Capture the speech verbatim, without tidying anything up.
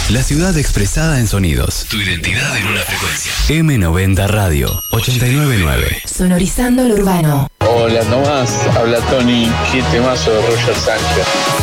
La ciudad expresada en sonidos. Tu identidad en una frecuencia. eme noventa Radio ochenta y nueve punto nueve. Sonorizando lo urbano. Hola Tomás, habla Tony, qué temazo de Roger Sánchez.